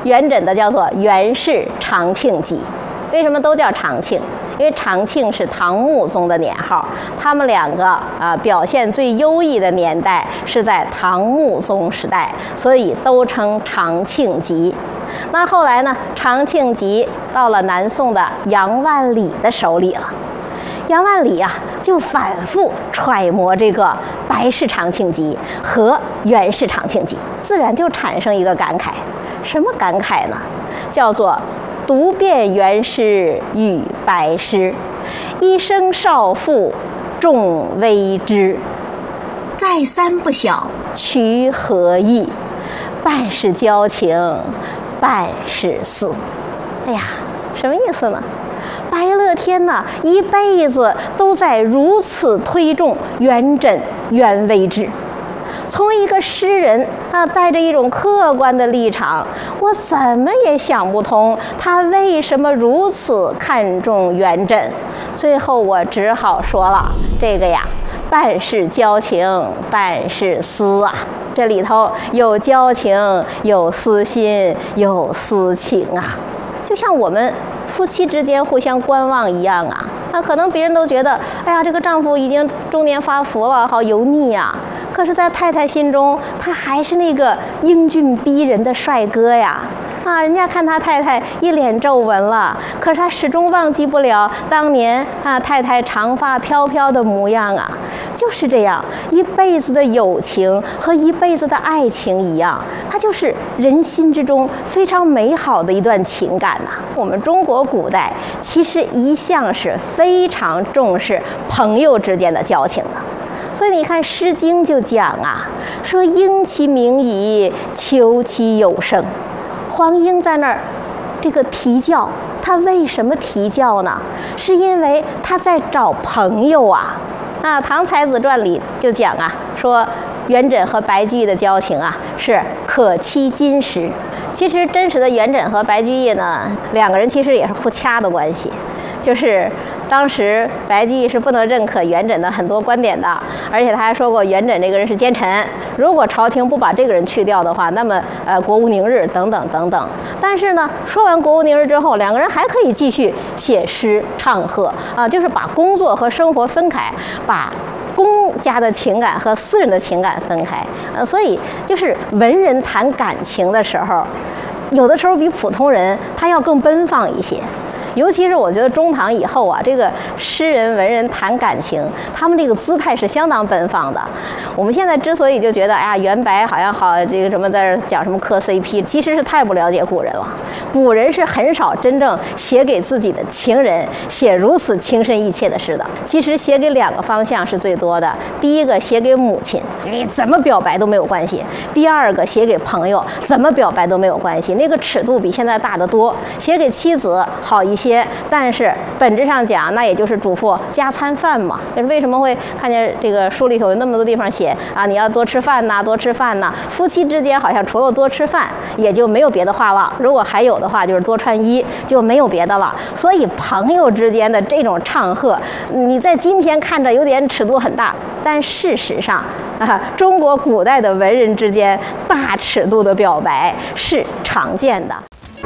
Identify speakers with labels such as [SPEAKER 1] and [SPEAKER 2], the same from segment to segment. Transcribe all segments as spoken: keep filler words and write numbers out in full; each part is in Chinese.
[SPEAKER 1] 元稹的叫做元氏长庆集。为什么都叫长庆？因为长庆是唐穆宗的年号，他们两个啊表现最优异的年代是在唐穆宗时代，所以都称长庆集。那后来呢，长庆集到了南宋的杨万里的手里了。杨万里啊，就反复揣摩这个白氏长庆集和元氏长庆集，自然就产生一个感慨。什么感慨呢？叫做读遍元诗与白诗，一生少妇众微知。再三不晓渠何意，半是交情，半是思。哎呀，什么意思呢？白乐天呢，一辈子都在如此推重元稹、元微之。从一个诗人啊，带着一种客观的立场，我怎么也想不通他为什么如此看重元稹。最后我只好说了，这个呀，半是交情，半是思啊。这里头有交情，有私心，有私情啊。就像我们夫妻之间互相观望一样啊。那可能别人都觉得，哎呀，这个丈夫已经中年发福了，好油腻啊。可是，在太太心中，他还是那个英俊逼人的帅哥呀！啊，人家看他太太一脸皱纹了，可是他始终忘记不了当年啊太太长发飘飘的模样啊！就是这样，一辈子的友情和一辈子的爱情一样，它就是人心之中非常美好的一段情感呐、啊。我们中国古代其实一向是非常重视朋友之间的交情的。所以你看《诗经》就讲啊，说鹰其鸣矣，求其有声。黄莺在那儿这个啼叫，他为什么啼叫呢？是因为他在找朋友啊。啊，《唐才子传》里就讲啊，说元稹和白居易的交情啊是可期金石。其实真实的元稹和白居易呢，两个人其实也是互掐的关系，就是当时白居易是不能认可元稹的很多观点的，而且他还说过元稹这个人是奸臣，如果朝廷不把这个人去掉的话，那么呃国无宁日等等等等。但是呢，说完国无宁日之后，两个人还可以继续写诗唱和啊，就是把工作和生活分开，把公家的情感和私人的情感分开。呃，所以就是文人谈感情的时候，有的时候比普通人他要更奔放一些。尤其是我觉得中唐以后啊，这个诗人文人谈感情，他们这个姿态是相当奔放的。我们现在之所以就觉得，哎呀，元白好像好这个什么在这讲什么磕 C P， 其实是太不了解古人了。古人是很少真正写给自己的情人写如此情深意切的诗的。其实写给两个方向是最多的。第一个写给母亲，你怎么表白都没有关系；第二个写给朋友，怎么表白都没有关系。那个尺度比现在大得多。写给妻子好一些。但是本质上讲，那也就是嘱咐加餐饭嘛。就是为什么会看见这个书里头有那么多地方写啊，你要多吃饭呐，多吃饭呐。夫妻之间好像除了多吃饭，也就没有别的话了。如果还有的话，就是多穿衣，就没有别的了。所以朋友之间的这种唱和，你在今天看着有点尺度很大，但事实上啊，中国古代的文人之间大尺度的表白是常见的。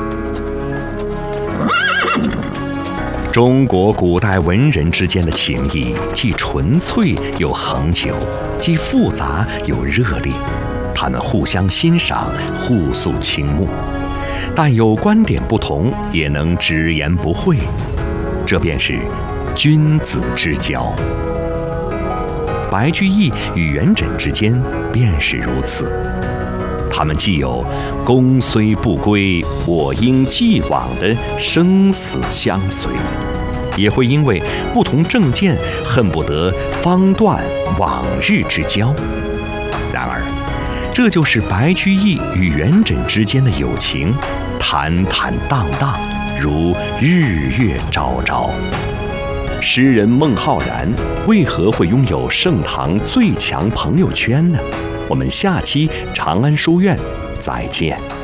[SPEAKER 2] 中国古代文人之间的情谊既纯粹又恒久，既复杂又热烈，他们互相欣赏，互诉倾慕，但有观点不同也能直言不讳，这便是君子之交。白居易与元稹之间便是如此，他们既有公虽不归，我应既往的生死相随，也会因为不同政见恨不得方断往日之交。然而这就是白居易与元稹之间的友情，坦坦荡荡，如日月昭昭。诗人孟浩然为何会拥有盛唐最强朋友圈呢？我们下期长安书院再见。